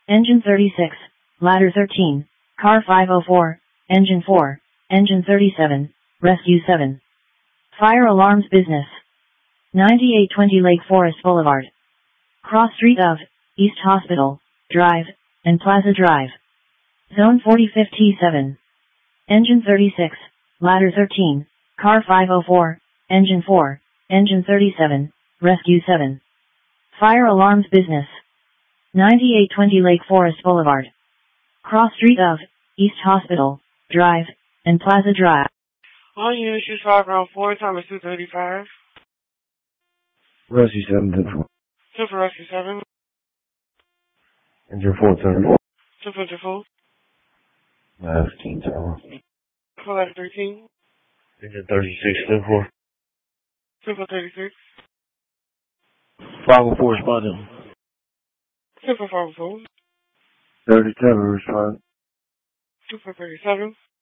Engine 36, Ladder 13, Car 504, Engine 4, Engine 37, Rescue 7. Fire alarms business. 9820 Lake Forest Boulevard. Cross street of East Hospital Drive and Plaza Drive. Zone 4057. Engine 36, Ladder 13, Car 504, Engine 4, Engine 37, Rescue 7. Fire alarms business. 9820 Lake Forest Boulevard. Cross street of East Hospital Drive and Plaza Drive. All units use 5-4, time is 2:35. Rescue 7, 10 4. 2 for Rescue 7. Engine 4, 10 2 for Default. 15 tower. 4 Ladder 13. Engine 36, 10 4. 2 for 36. 504 responding. 2 for 504. 37 responding. 2 for 37.